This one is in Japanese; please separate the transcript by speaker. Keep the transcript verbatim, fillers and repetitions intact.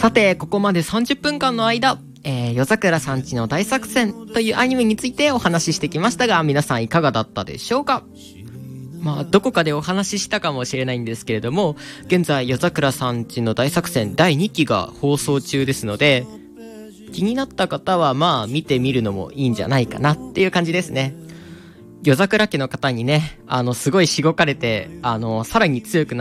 Speaker 1: さて、ここまでさんじゅっぷんかんの間、えー、夜桜さんちの大作戦というアニメについてお話ししてきましたが、皆さんいかがだったでしょうか。まあ、どこかでお話ししたかもしれないんですけれども、現在夜桜さんちの大作戦だいにきが放送中ですので、気になった方はまあ見てみるのもいいんじゃないかなっていう感じですね。夜桜家の方にね、あのすごいしごかれて、あのさらに強くな